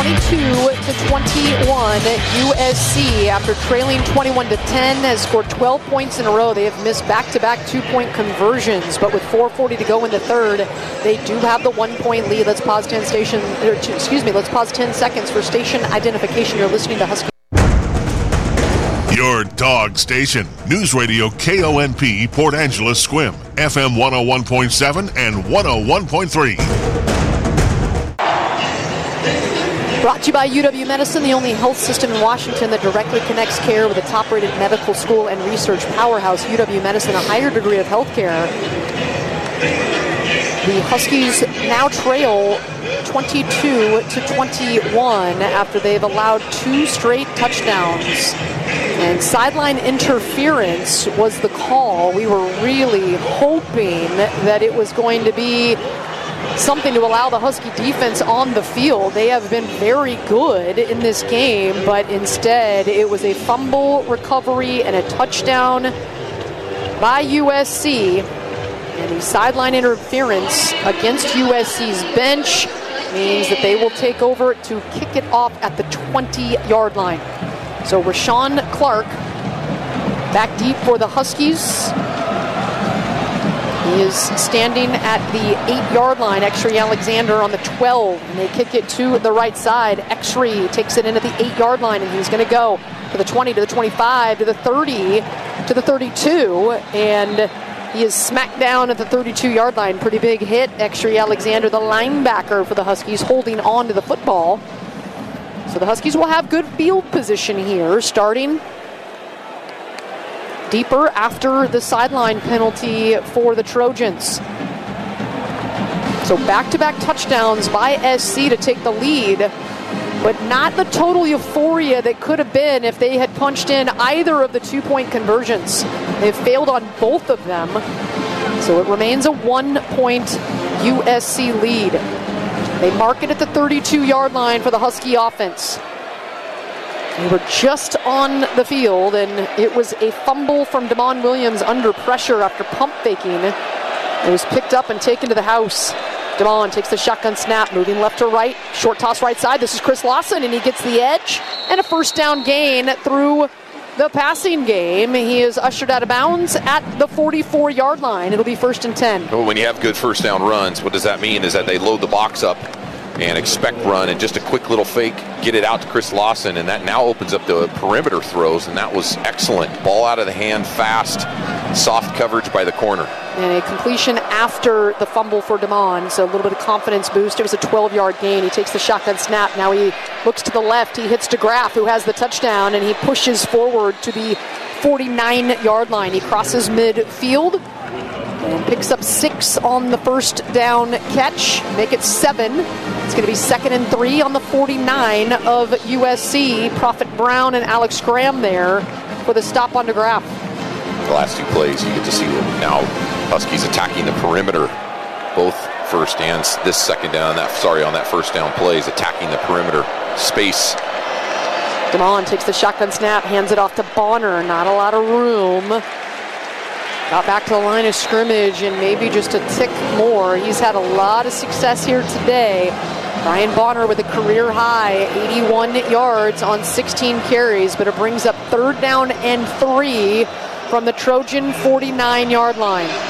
22-21, USC, after trailing 21-10, has scored 12 points in a row. They have missed back-to-back 2-point conversions, but with 4:40 to go in the third, they do have the 1-point lead. Let's pause 10 seconds for station identification. You're listening to Husky. Your dog station. News Radio KONP Port Angeles Squim, FM 101.7 and 101.3. Brought to you by UW Medicine, the only health system in Washington that directly connects care with a top-rated medical school and research powerhouse. UW Medicine, a higher degree of healthcare. The Huskies now trail 22-21 after they've allowed 2 straight touchdowns. And sideline interference was the call. We were really hoping that it was going to be something to allow the Husky defense on the field. They have been very good in this game, but instead it was a fumble recovery and a touchdown by USC. And the sideline interference against USC's bench means that they will take over to kick it off at the 20-yard line. So Rashawn Clark back deep for the Huskies. He is standing at the 8-yard line. Exree Alexander on the 12, and they kick it to the right side. Exree takes it in at the 8-yard line, and he's going to go to the 20, to the 25, to the 30, to the 32, and he is smacked down at the 32-yard line. Pretty big hit. Exree Alexander, the linebacker for the Huskies, holding on to the football. So the Huskies will have good field position here, starting deeper after the sideline penalty for the Trojans. So back-to-back touchdowns by SC to take the lead, but not the total euphoria that could have been if they had punched in either of the 2-point conversions. They've failed on both of them, so it remains a 1-point USC lead. They mark it at the 32-yard line for the Husky offense. They were just on the field, and it was a fumble from Damon Williams under pressure after pump faking. It was picked up and taken to the house. Damon takes the shotgun snap, moving left to right, short toss right side. This is Chris Lawson, and he gets the edge, and a first down gain through the passing game. He is ushered out of bounds at the 44-yard line. It'll be 1st and 10. Well, when you have good first down runs, what does that mean is that they load the box up and expect run, and just a quick little fake, get it out to Chris Lawson, and that now opens up the perimeter throws, and that was excellent. Ball out of the hand, fast, soft coverage by the corner. And a completion after the fumble for Damon, so a little bit of confidence boost. It was a 12-yard gain. He takes the shotgun snap. Now he looks to the left. He hits DeGraff, who has the touchdown, and he pushes forward to the 49-yard line. He crosses midfield and picks up 6 on the first down catch. Make it 7. It's going to be 2nd and 3 on the 49 of USC. Prophet Brown and Alex Graham there for the stop on DeGraff. The last 2 plays, you get to see now Huskies attacking the perimeter. Both first and this second down, on that first down plays, attacking the perimeter space. Damon takes the shotgun snap, hands it off to Bonner. Not a lot of room. Got back to the line of scrimmage and maybe just a tick more. He's had a lot of success here today. Ryan Bonner with a career high, 81 yards on 16 carries, but it brings up 3rd down and 3 from the Trojan 49-yard line.